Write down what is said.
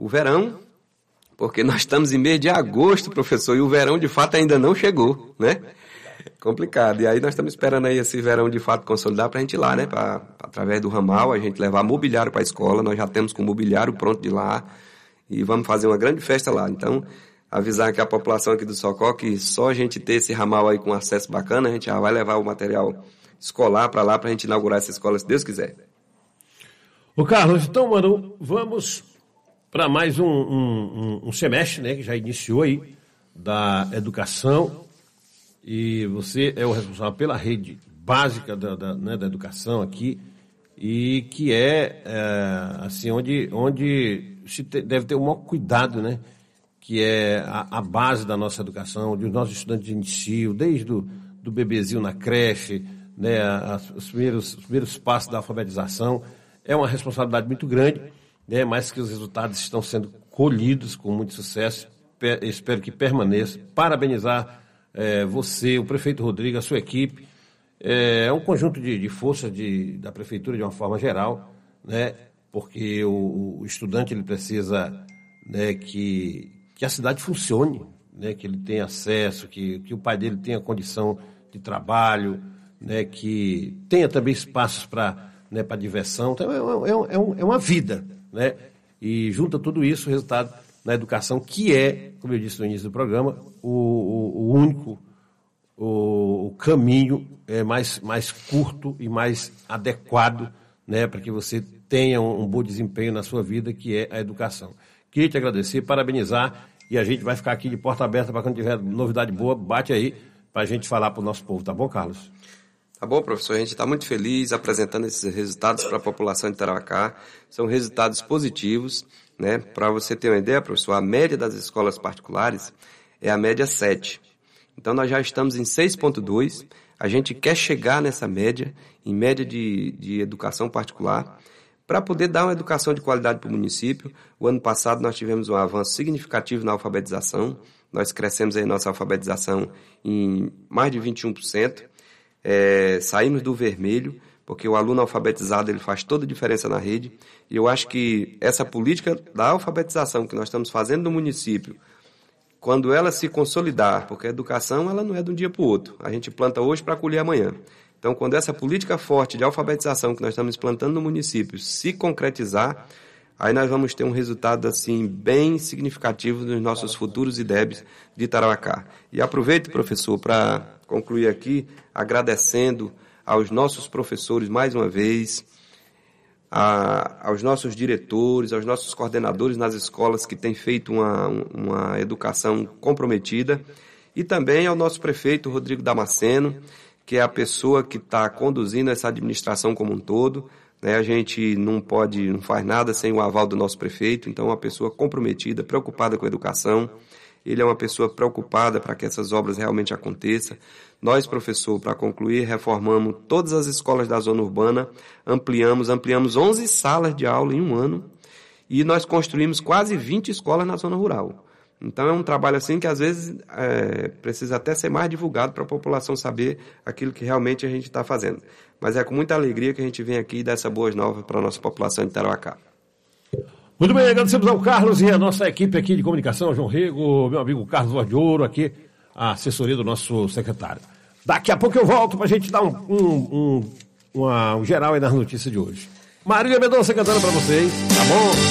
o verão, porque nós estamos em mês de agosto, professor, e o verão de fato ainda não chegou, né? Complicado. E aí nós estamos esperando aí esse verão de fato consolidar para a gente ir lá, né? Através do ramal, a gente levar mobiliário para a escola, nós já temos com o mobiliário pronto de lá e vamos fazer uma grande festa lá. Então, avisar aqui a população aqui do Socó que só a gente ter esse ramal aí com acesso bacana, a gente já vai levar o material escolar para lá para a gente inaugurar essa escola, se Deus quiser. Ô Carlos, então, mano, vamos para mais um semestre, né, que já iniciou aí, da educação, e você é o responsável pela rede básica da educação aqui, e que assim, onde se deve ter o maior cuidado, né, que é a base da nossa educação, dos nossos estudantes de ensino, desde do bebezinho na creche, né, os primeiros passos da alfabetização. É uma responsabilidade muito grande, né, mas que os resultados estão sendo colhidos com muito sucesso. Espero que permaneça. Parabenizar você, o prefeito Rodrigo, a sua equipe. É um conjunto de forças da prefeitura de uma forma geral, né, porque o estudante ele precisa, né, que a cidade funcione, né, que ele tenha acesso, que o pai dele tenha condição de trabalho, né, que tenha também espaços para diversão. Então, é uma vida, né? E junta tudo isso, o resultado na educação, que é, como eu disse no início do programa, o único, o caminho mais curto e mais adequado, né, para que você tenha um bom desempenho na sua vida, que é a educação. Queria te agradecer, parabenizar, e a gente vai ficar aqui de porta aberta para quando tiver novidade boa, bate aí, para a gente falar para o nosso povo, tá bom, Carlos? Tá bom, professor, a gente está muito feliz apresentando esses resultados para a população de Tarauacá. São resultados positivos, né? Para você ter uma ideia, professor, a média das escolas particulares é a média 7. Então nós já estamos em 6,2. A gente quer chegar nessa média, em média de educação particular, para poder dar uma educação de qualidade para o município. O ano passado nós tivemos um avanço significativo na alfabetização. Nós crescemos aí nossa alfabetização em mais de 21%. Saímos do vermelho, porque o aluno alfabetizado ele faz toda a diferença na rede, e eu acho que essa política da alfabetização que nós estamos fazendo no município, quando ela se consolidar, porque a educação ela não é de um dia para o outro, a gente planta hoje para colher amanhã. Então, quando essa política forte de alfabetização que nós estamos implantando no município se concretizar, aí nós vamos ter um resultado assim bem significativo nos nossos futuros IDEBs de Tarauacá. E aproveito, professor, para concluir aqui agradecendo aos nossos professores mais uma vez, aos nossos diretores, aos nossos coordenadores nas escolas que têm feito uma educação comprometida, e também ao nosso prefeito Rodrigo Damasceno, que é a pessoa que está conduzindo essa administração como um todo, né? A gente não faz nada sem o aval do nosso prefeito, então é uma pessoa comprometida, preocupada com a educação. Ele é uma pessoa preocupada para que essas obras realmente aconteçam. Nós, professor, para concluir, reformamos todas as escolas da zona urbana, ampliamos 11 salas de aula em um ano, e nós construímos quase 20 escolas na zona rural. Então é um trabalho assim que às vezes precisa até ser mais divulgado para a população saber aquilo que realmente a gente está fazendo. Mas é com muita alegria que a gente vem aqui e dá essa boas novas para a nossa população de Tarauacá. Muito bem, agradecemos ao Carlos e a nossa equipe aqui de comunicação, João Rego, meu amigo Carlos Voz de Ouro, aqui, a assessoria do nosso secretário. Daqui a pouco eu volto para a gente dar um geral aí nas notícias de hoje. Marília Mendonça cantando para vocês, tá bom?